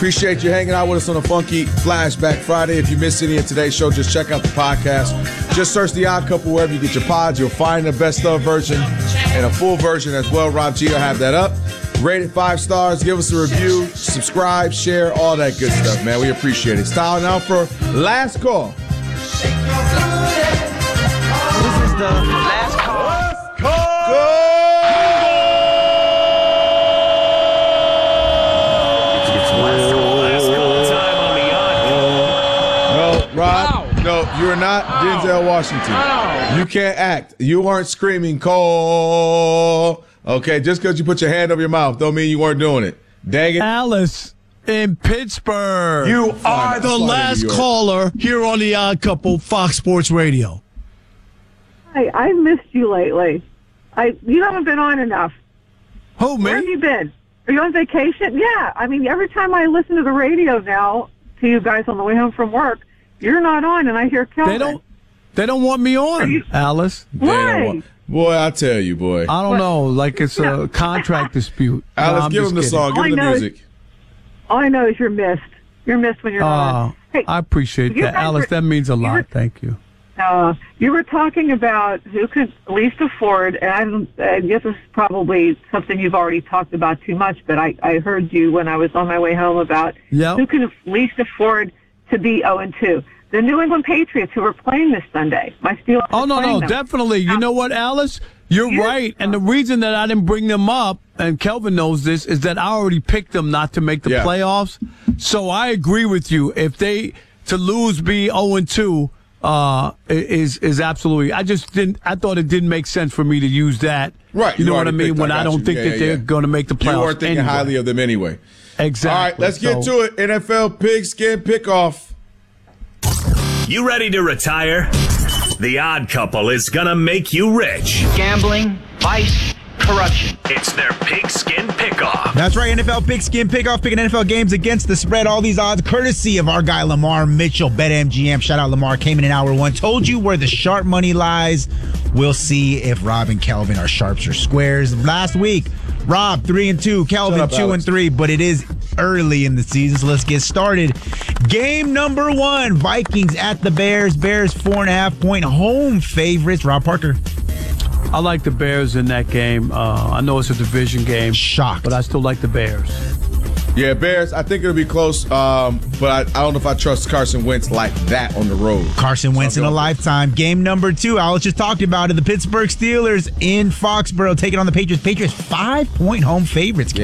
Appreciate you hanging out with us on a Funky Flashback Friday. If you missed any of today's show, just check out the podcast. Just search The Odd Couple wherever you get your pods. You'll find the best of version and a full version as well. Rob G will have that up. Rate it 5 stars. Give us a review. Subscribe, share, all that good stuff, man. We appreciate it. It's time now for Last Call. This is the Last Call. Last Call. Go! Rob, no, you're not Denzel Washington. You can't act. You weren't screaming, call. Okay, just because you put your hand over your mouth don't mean you weren't doing it. Dang it. Alice in Pittsburgh. You are the last caller here on The Odd Couple, Fox Sports Radio. Hi, I missed you lately. You haven't been on enough. Who, me? Where have you been? Are you on vacation? Yeah, I mean, every time I listen to the radio now to you guys on the way home from work, you're not on, and I hear Kelvin. They don't want me on, Alice. Why? Boy, I tell you, boy. I don't know. Like it's a contract dispute. Alice, give him the kidding. song. Give him the music. All I know is you're missed. You're missed when you're not on. Hey, I appreciate that. Alice, that means a lot. Thank you. You were talking about who could least afford, and I guess this is probably something you've already talked about too much, but I heard you when I was on my way home about who can least afford to be 0-2. The New England Patriots, who are playing this Sunday. My Steelers. Oh, no, definitely. You know what, Alice? You're right. And the reason that I didn't bring them up, and Kelvin knows this, is that I already picked them not to make the playoffs. So I agree with you. If they to lose be 0-2 is absolutely. I thought it didn't make sense for me to use that. Right. You know what I mean? When I don't think that they're going to make the playoffs. You weren't thinking highly of them anyway. Exactly. All right, let's get to it. NFL Pigskin Pickoff. You ready to retire? The Odd Couple is gonna make you rich. Gambling, vice, corruption. It's their Pigskin Pickoff. That's right, NFL Pigskin Pickoff, picking NFL games against the spread. All these odds courtesy of our guy Lamar Mitchell, BetMGM. Shout out Lamar, came in hour 1. Told you where the sharp money lies. We'll see if Rob and Kelvin are sharps or squares. Last week, Rob 3-2, Kelvin 2-3, but it is early in the season, so let's get started. Game number 1, Vikings at the Bears. Bears 4.5-point home favorites. Rob Parker. I like the Bears in that game. I know it's a division game. Shocked. But I still like the Bears. Yeah, Bears, I think it'll be close, but I don't know if I trust Carson Wentz like that on the road. Carson Wentz in a lifetime. Game number 2, Alex just talked about it. The Pittsburgh Steelers in Foxborough taking on the Patriots. Patriots 5-point home favorites.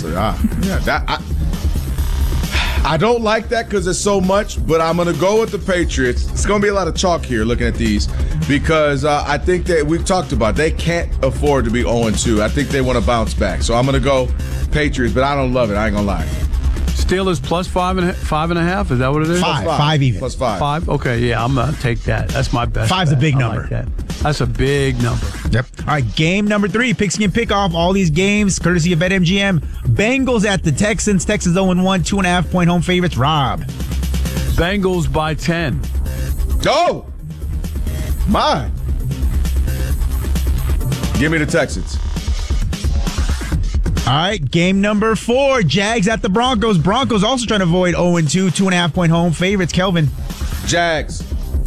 I don't like that because it's so much, but I'm going to go with the Patriots. It's going to be a lot of chalk here looking at these because I think that we've talked about they can't afford to be 0-2. I think they want to bounce back. So I'm going to go Patriots, but I don't love it. I ain't going to lie. Steelers plus 5.5. Is that what it is? Five even. Plus 5. 5? Okay, yeah, I'm going to take that. That's my best. 5's a big number. Like that. That's a big number. Yep. All right, game number 3, Pigskin Pickoff. All these games, courtesy of BetMGM. Bengals at the Texans. Texans 0-1, 2.5-point home favorites. Rob. Bengals by 10. Oh! My. Give me the Texans. All right, game number 4, Jags at the Broncos. Broncos also trying to avoid 0-2, 2.5-point home favorites. Kelvin. Jags.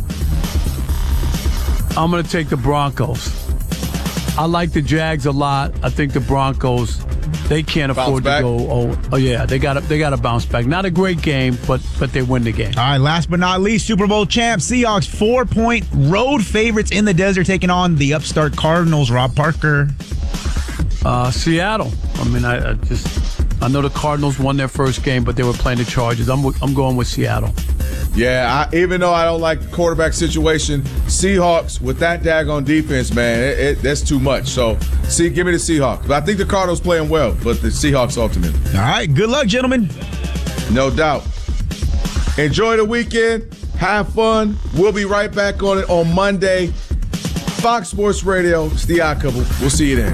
I'm going to take the Broncos. I like the Jags a lot. I think the Broncos, they can't afford to go. Oh yeah, they got to bounce back. Not a great game, but they win the game. All right, last but not least, Super Bowl champs Seahawks 4-point road favorites in the desert taking on the upstart Cardinals. Rob Parker. Seattle. I mean, I know the Cardinals won their first game, but they were playing the Chargers. I'm going with Seattle. Yeah, even though I don't like the quarterback situation, Seahawks with that daggone defense, man, that's too much. So, give me the Seahawks. But I think the Cardinals playing well, but the Seahawks ultimately. All right, good luck, gentlemen. No doubt. Enjoy the weekend. Have fun. We'll be right back on it on Monday. Fox Sports Radio. It's The Odd Couple. We'll see you then.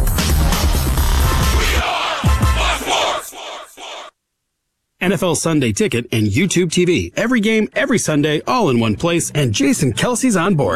NFL Sunday Ticket and YouTube TV. Every game, every Sunday, all in one place, and Jason Kelsey's on board.